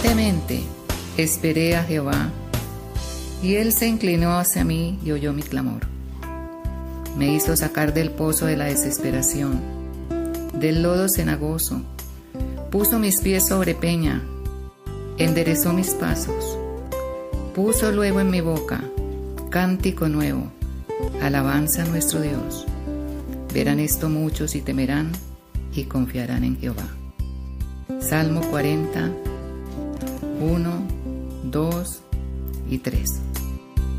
Demente, esperé a Jehová, y él se inclinó hacia mí y oyó mi clamor. Me hizo sacar del pozo de la desesperación, del lodo cenagoso, puso mis pies sobre peña, enderezó mis pasos, puso luego en mi boca cántico nuevo, alabanza a nuestro Dios. Verán esto muchos y temerán y confiarán en Jehová. Salmo 40, 1, 2 y 3.